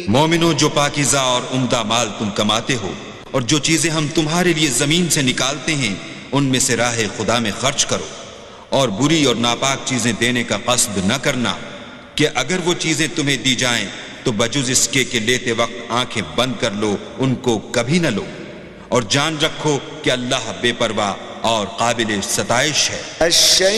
मोमिनो, जो पाकीज़ा और उम्दा माल तुम कमाते हो और जो चीजें हम तुम्हारे लिए जमीन से निकालते हैं उनमें से राह खुदा में खर्च करो, और बुरी और नापाक चीजें देने का कस्द न करना कि अगर वो चीजें तुम्हें दी जाएं तो बजुज इसके कि लेते वक्त आंखें बंद कर लो, उनको कभी न लो, और जान रखो कि अल्लाह बेपरवाह और काबिल सताइश है।